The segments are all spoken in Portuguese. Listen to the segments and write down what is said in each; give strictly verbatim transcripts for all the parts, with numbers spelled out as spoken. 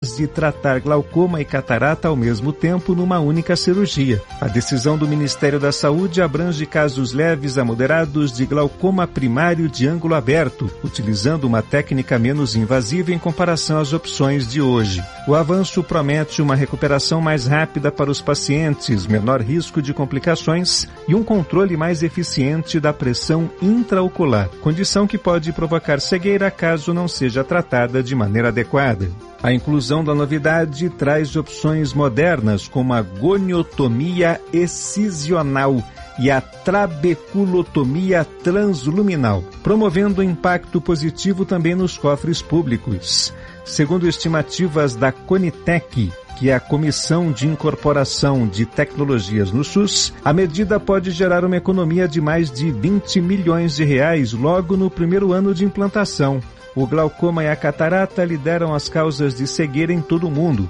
de tratar glaucoma e catarata ao mesmo tempo numa única cirurgia. A decisão do Ministério da Saúde abrange casos leves a moderados de glaucoma primário de ângulo aberto, utilizando uma técnica menos invasiva em comparação às opções de hoje. O avanço promete uma recuperação mais rápida para os pacientes, menor risco de complicações e um controle mais eficiente da pressão intraocular, condição que pode provocar cegueira caso não seja tratada de maneira adequada. A inclusão da novidade traz opções modernas como a goniotomia excisional e a trabeculotomia transluminal, promovendo impacto positivo também nos cofres públicos. Segundo estimativas da Conitec, que é a Comissão de Incorporação de Tecnologias no SUS, a medida pode gerar uma economia de mais de vinte milhões de reais logo no primeiro ano de implantação. O glaucoma e a catarata lideram as causas de cegueira em todo o mundo.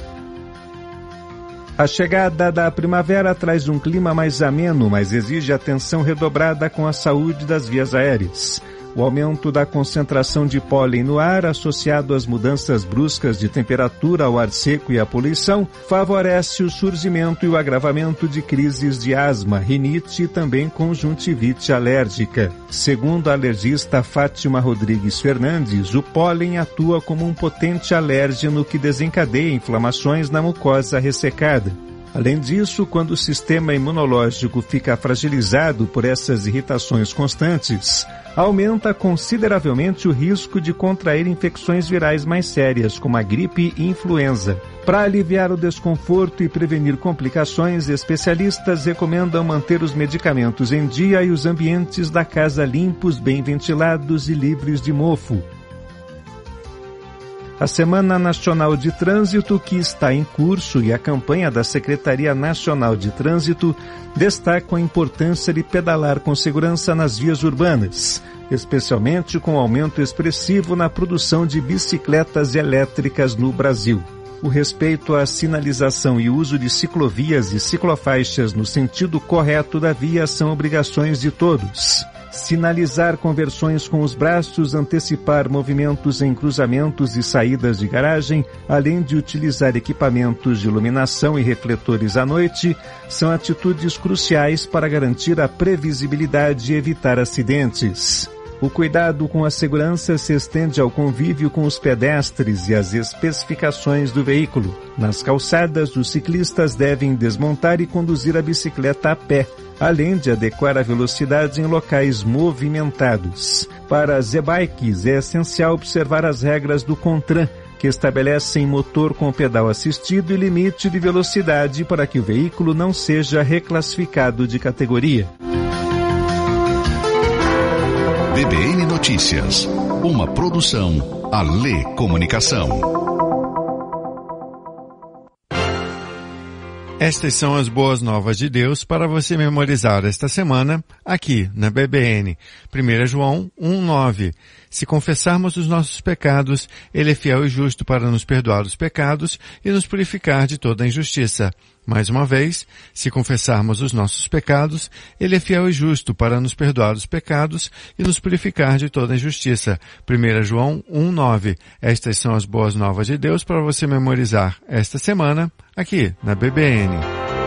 A chegada da primavera traz um clima mais ameno, mas exige atenção redobrada com a saúde das vias aéreas. O aumento da concentração de pólen no ar, associado às mudanças bruscas de temperatura ao ar seco e à poluição, favorece o surgimento e o agravamento de crises de asma, rinite e também conjuntivite alérgica. Segundo a alergista Fátima Rodrigues Fernandes, o pólen atua como um potente alérgeno que desencadeia inflamações na mucosa ressecada. Além disso, quando o sistema imunológico fica fragilizado por essas irritações constantes, aumenta consideravelmente o risco de contrair infecções virais mais sérias, como a gripe e influenza. Para aliviar o desconforto e prevenir complicações, especialistas recomendam manter os medicamentos em dia e os ambientes da casa limpos, bem ventilados e livres de mofo. A Semana Nacional de Trânsito, que está em curso, e a campanha da Secretaria Nacional de Trânsito destacam a importância de pedalar com segurança nas vias urbanas, especialmente com o aumento expressivo na produção de bicicletas elétricas no Brasil. O respeito à sinalização e uso de ciclovias e ciclofaixas no sentido correto da via são obrigações de todos. Sinalizar conversões com os braços, antecipar movimentos em cruzamentos e saídas de garagem, além de utilizar equipamentos de iluminação e refletores à noite, são atitudes cruciais para garantir a previsibilidade e evitar acidentes. O cuidado com a segurança se estende ao convívio com os pedestres e às especificações do veículo. Nas calçadas, os ciclistas devem desmontar e conduzir a bicicleta a pé, além de adequar a velocidade em locais movimentados. Para as e-bikes, é essencial observar as regras do CONTRAN, que estabelecem motor com pedal assistido e limite de velocidade para que o veículo não seja reclassificado de categoria. B B N Notícias, uma produção Alê Comunicação. Estas são as boas novas de Deus para você memorizar esta semana aqui na B B N. primeiro João um, nove. Se confessarmos os nossos pecados, Ele é fiel e justo para nos perdoar os pecados e nos purificar de toda a injustiça. Mais uma vez, se confessarmos os nossos pecados, Ele é fiel e justo para nos perdoar os pecados e nos purificar de toda a injustiça. primeiro João um, nove. Estas são as boas novas de Deus para você memorizar esta semana aqui na B B N.